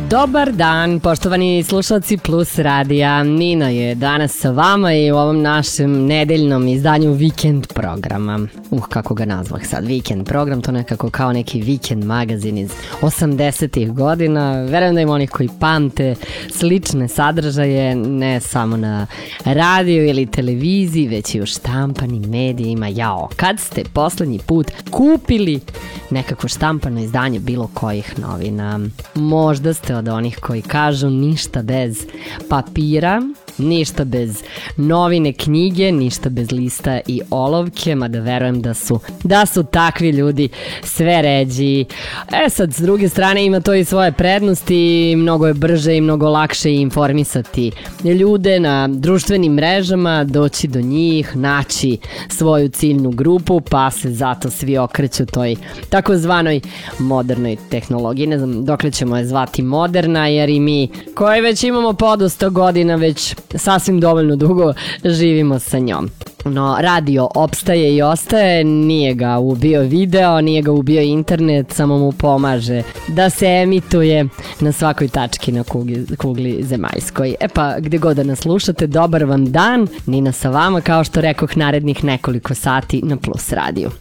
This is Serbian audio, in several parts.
Dobar dan, poštovani slušalci Plus radija. Nina je danas sa vama i u ovom našem nedeljnom izdanju Vikend programa. Kako ga nazvah sad, Vikend program, to nekako kao neki vikend magazin iz 80-ih godina. Verujem da ima onih koji pamte slične sadržaje, ne samo na radiju ili televiziji, već i u štampanim medijima. Jao, kad ste poslednji put kupili nekako štampano izdanje bilo kojih novina? Možda ste od onih koji kažu ništa bez papira, ništa bez novine knjige, ništa bez lista i olovke, mada verujem da su takvi ljudi sve ređi. Sad, s druge strane, ima to i svoje prednosti, mnogo je brže i mnogo lakše informisati ljude na društvenim mrežama, doći do njih, naći svoju ciljnu grupu, pa se zato svi okreću toj takozvanoj modernoj tehnologiji. Ne znam dokle ćemo je zvati moderna, jer i mi koji već imamo podosta godina, već sasvim dovoljno dugo živimo sa njom. No, radio opstaje i ostaje, nije ga ubio video, nije ga ubio internet, samo mu pomaže da se emituje na svakoj tački na kugli zemaljskoj. Pa, gde god da nas slušate, dobar vam dan, Nina sa vama, kao što rekoh, narednih nekoliko sati na Plus radiju.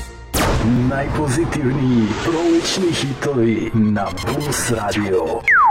Najpozitivniji prolećni hitovi na Plus radio.